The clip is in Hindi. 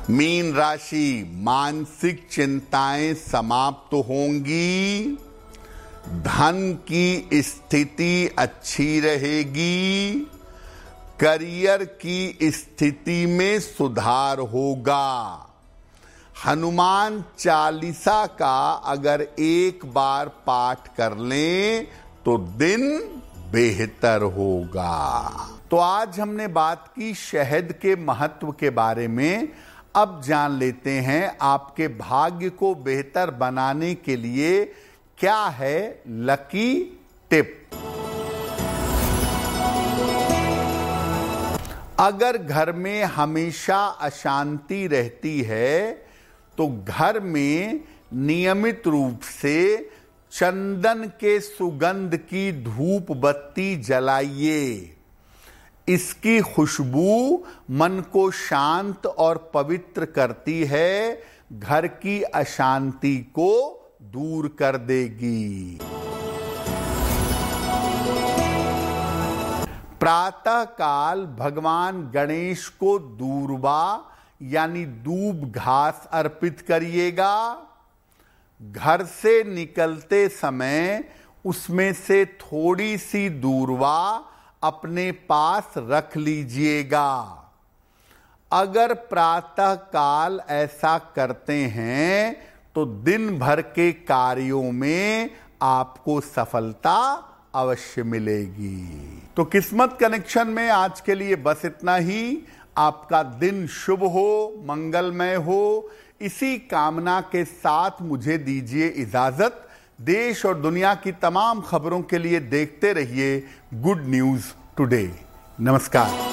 मीन राशि, मानसिक चिंताएं समाप्त होंगी, धन की स्थिति अच्छी रहेगी, करियर की स्थिति में सुधार होगा। हनुमान चालीसा का अगर एक बार पाठ कर लें तो दिन बेहतर होगा। तो आज हमने बात की शहद के महत्व के बारे में। अब जान लेते हैं आपके भाग्य को बेहतर बनाने के लिए क्या है लकी टिप। अगर घर में हमेशा अशांति रहती है तो घर में नियमित रूप से चंदन के सुगंध की धूप बत्ती जलाइए। इसकी खुशबू मन को शांत और पवित्र करती है, घर की अशांति को दूर कर देगी। प्रातः काल भगवान गणेश को दूर्वा यानी दूब घास अर्पित करिएगा। घर से निकलते समय उसमें से थोड़ी सी दूर्वा अपने पास रख लीजिएगा। अगर प्रातः काल ऐसा करते हैं तो दिन भर के कार्यों में आपको सफलता अवश्य मिलेगी। तो किस्मत कनेक्शन में आज के लिए बस इतना ही। आपका दिन शुभ हो, मंगलमय हो, इसी कामना के साथ मुझे दीजिए इजाजत। देश और दुनिया की तमाम खबरों के लिए देखते रहिए गुड न्यूज टुडे। नमस्कार।